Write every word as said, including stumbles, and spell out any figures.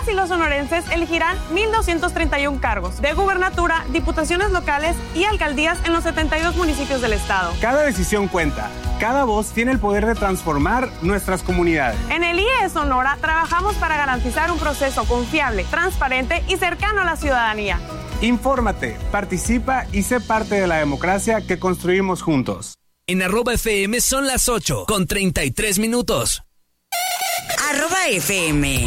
y los sonorenses elegirán mil doscientos treinta y uno cargos de gubernatura, diputaciones locales y alcaldías en los setenta y dos municipios del estado. Cada decisión cuenta. Cada voz tiene el poder de transformar nuestras comunidades. En el I E E Sonora trabajamos para garantizar un proceso confiable, transparente y cercano a la ciudadanía. Infórmate, participa y sé parte de la democracia que construimos juntos. En arroba F M son las ocho con treinta y tres minutos. Arroba F M.